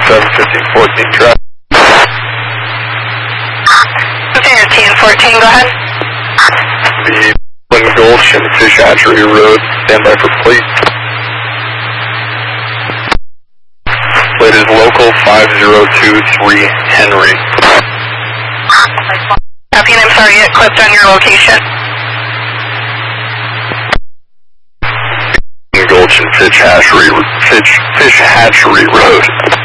715-14 traffic. 15-14, go ahead. The Glen Gulch and Fish Hatchery Road, standby for plate. Plate is local 5023 Henry. Copy, and I'm sorry, it clipped on your location. Gulch and Fish Hatchery Road.